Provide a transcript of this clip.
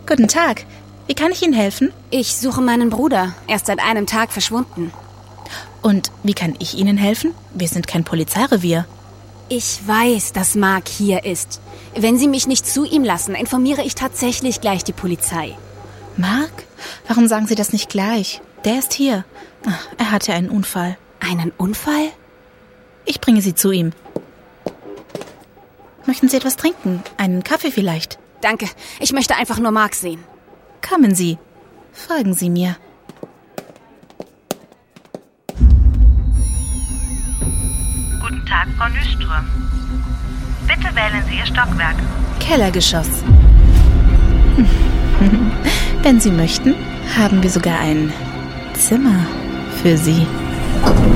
Guten Tag. Wie kann ich Ihnen helfen? Ich suche meinen Bruder. Er ist seit einem Tag verschwunden. Und wie kann ich Ihnen helfen? Wir sind kein Polizeirevier. Ich weiß, dass Mark hier ist. Wenn Sie mich nicht zu ihm lassen, informiere ich tatsächlich gleich die Polizei. Mark? Warum sagen Sie das nicht gleich? Der ist hier. Er hatte einen Unfall. Einen Unfall? Ich bringe Sie zu ihm. Möchten Sie etwas trinken? Einen Kaffee vielleicht? Danke. Ich möchte einfach nur Mark sehen. Kommen Sie. Folgen Sie mir. Guten Tag, Frau Nyström. Bitte wählen Sie Ihr Stockwerk. Kellergeschoss. Wenn Sie möchten, haben wir sogar ein Zimmer für Sie.